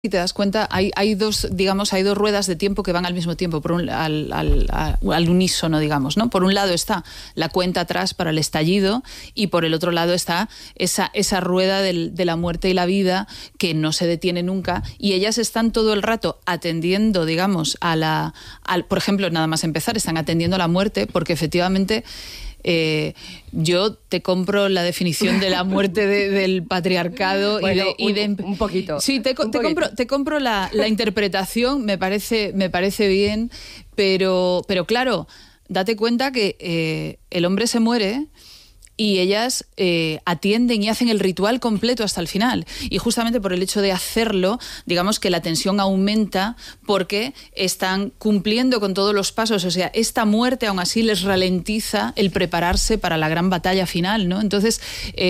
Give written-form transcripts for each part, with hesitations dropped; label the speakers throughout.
Speaker 1: Si te das cuenta, hay dos ruedas de tiempo que van al mismo tiempo, al unísono, digamos, ¿no? Por un lado está la cuenta atrás para el estallido y por el otro lado está esa rueda de la muerte y la vida que no se detiene nunca, y ellas están todo el rato atendiendo, digamos, por ejemplo, nada más empezar, están atendiendo a la muerte, porque efectivamente yo te compro la definición de la muerte del patriarcado. Bueno,
Speaker 2: un poquito.
Speaker 1: Sí, te compro la interpretación, me parece bien, pero claro, date cuenta que el hombre se muere y ellas atienden y hacen el ritual completo hasta el final. Y justamente por el hecho de hacerlo, digamos que la tensión aumenta porque están cumpliendo con todos los pasos. O sea, esta muerte aún así les ralentiza el prepararse para la gran batalla final, ¿no? Entonces,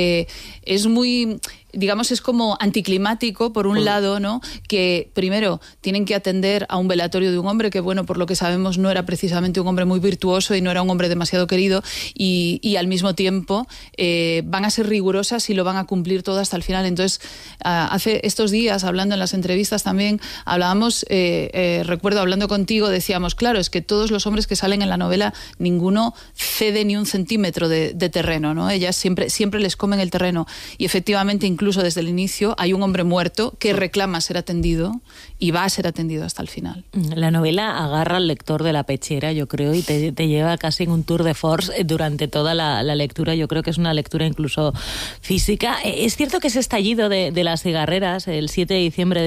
Speaker 1: es muy... digamos, es como anticlimático, por un lado, ¿no? Que primero tienen que atender a un velatorio de un hombre que, bueno, por lo que sabemos no era precisamente un hombre muy virtuoso y no era un hombre demasiado querido, y al mismo tiempo van a ser rigurosas y lo van a cumplir todo hasta el final. Entonces, hace estos días, hablando en las entrevistas también, hablábamos, recuerdo hablando contigo, decíamos, claro, es que todos los hombres que salen en la novela, ninguno cede ni un centímetro de terreno, ¿no? Ellas siempre les comen el terreno, y efectivamente, incluso desde el inicio, hay un hombre muerto que reclama ser atendido y va a ser atendido hasta el final.
Speaker 3: La novela agarra al lector de la pechera, yo creo, y te lleva casi en un tour de force durante toda la lectura. Yo creo que es una lectura incluso física. Es cierto que ese estallido de las cigarreras, el 7 de diciembre de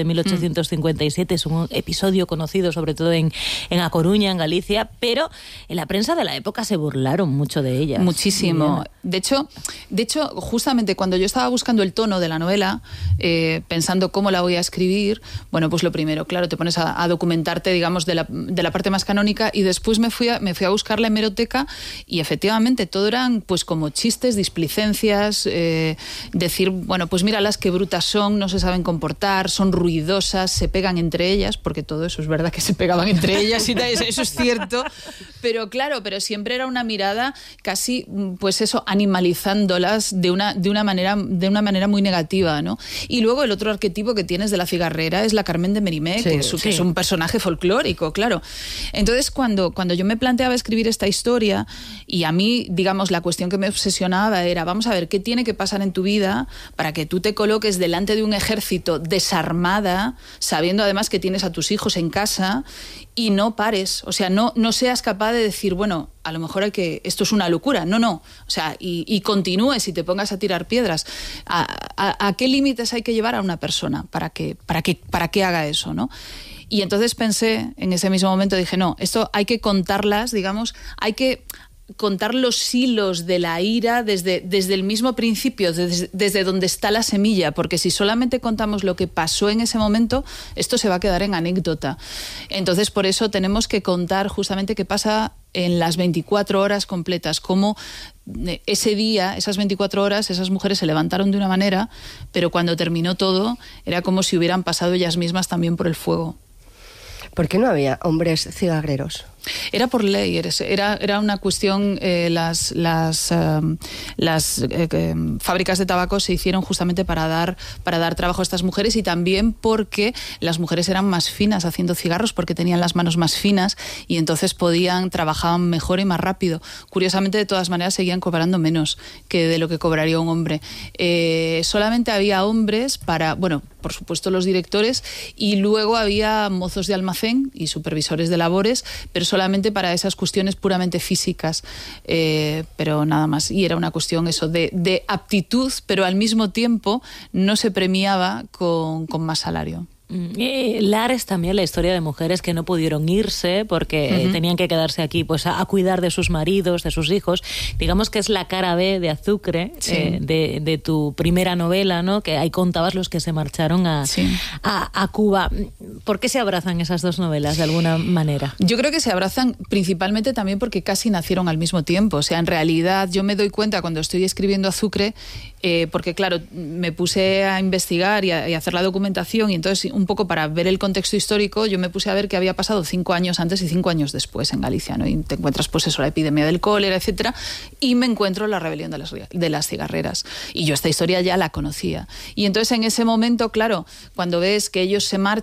Speaker 3: 1857, es un episodio conocido sobre todo en A Coruña, en Galicia, pero en la prensa de la época se burlaron mucho de ellas.
Speaker 1: Muchísimo. De hecho, justamente cuando yo estaba buscando el tono de la novela, pensando cómo la voy a escribir, bueno, pues lo primero, claro, te pones a documentarte, digamos, de la parte más canónica, y después me fui a buscar la hemeroteca, y efectivamente todo eran pues como chistes, displicencias, decir, bueno, pues míralas qué brutas son, no se saben comportar, son ruidosas, se pegan entre ellas, porque todo eso es verdad que se pegaban entre ellas y tal, eso es cierto, pero claro, pero siempre era una mirada casi, pues eso, animalizándolas de una manera muy negativa, ¿no? Y luego el otro arquetipo que tienes de la cigarrera es la Carmen de Mérimée, que es un personaje folclórico, claro. Entonces, cuando yo me planteaba escribir esta historia, y a mí, digamos, la cuestión que me obsesionaba era, vamos a ver, ¿qué tiene que pasar en tu vida para que tú te coloques delante de un ejército desarmada, sabiendo además que tienes a tus hijos en casa, y no pares? O sea, no seas capaz de decir, bueno, a lo mejor esto es una locura. No. O sea, y continúes y te pongas a tirar piedras. ¿A qué límites hay que llevar a una persona para que haga eso, ¿no? Y entonces pensé, en ese mismo momento dije, no, esto hay que contarlas, digamos, hay que contar los hilos de la ira desde el mismo principio, desde donde está la semilla, porque si solamente contamos lo que pasó en ese momento, esto se va a quedar en anécdota. Entonces, por eso tenemos que contar justamente qué pasa en las 24 horas completas, cómo ese día, esas 24 horas, esas mujeres se levantaron de una manera, pero cuando terminó todo, era como si hubieran pasado ellas mismas también por el fuego.
Speaker 2: ¿Por qué no había hombres cigarreros?
Speaker 1: Era por ley, era una cuestión, las fábricas de tabaco se hicieron justamente para dar trabajo a estas mujeres, y también porque las mujeres eran más finas haciendo cigarros, porque tenían las manos más finas y entonces trabajaban mejor y más rápido. Curiosamente, de todas maneras, seguían cobrando menos que de lo que cobraría un hombre. Solamente había hombres para, bueno, por supuesto los directores, y luego había mozos de almacén y supervisores de labores, pero solamente para esas cuestiones puramente físicas, pero nada más. Y era una cuestión eso de aptitud, pero al mismo tiempo no se premiaba con más salario.
Speaker 3: Lares también, la historia de mujeres que no pudieron irse porque tenían que quedarse aquí pues a cuidar de sus maridos, de sus hijos. Digamos que es la cara B de Azucre, de tu primera novela, ¿no? Que ahí contabas los que se marcharon a Cuba. ¿Por qué se abrazan esas dos novelas de alguna manera?
Speaker 1: Yo creo que se abrazan principalmente también porque casi nacieron al mismo tiempo. O sea, en realidad yo me doy cuenta cuando estoy escribiendo Azucre porque claro, me puse a investigar y a hacer la documentación, y entonces un poco para ver el contexto histórico yo me puse a ver qué había pasado 5 años antes y 5 años después en Galicia, ¿no? Y te encuentras pues eso, la epidemia del cólera, etcétera, y me encuentro la rebelión de las cigarreras. Y yo esta historia ya la conocía. Y entonces en ese momento, claro, cuando ves que ellos se marchan